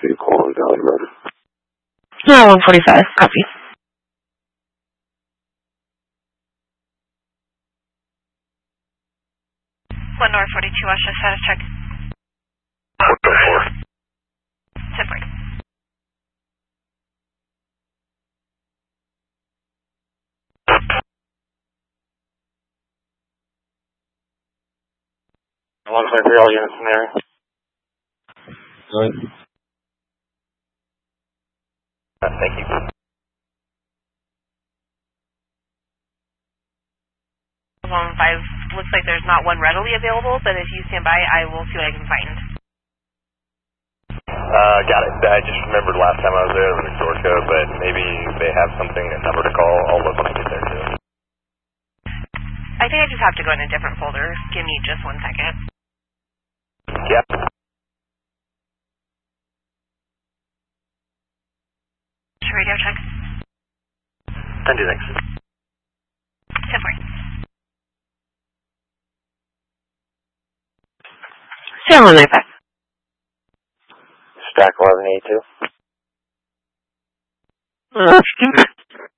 you calling Valley Road? 145, copy. One North 42 West, just status check. What the for? 10-4. $1.3 all units in the area. Right. Thank you. Five. Looks like there's not one readily available, but if you stand by, I will see what I can find. Got it. I just remembered last time I was there was a store code, but maybe they have something, a number to call. I'll look when I get there too. I think I just have to go in a different folder. Give me just 1 second. Yep. Radio check. 10-2, thanks. 10-4. 195. Stack 1182. Stupid.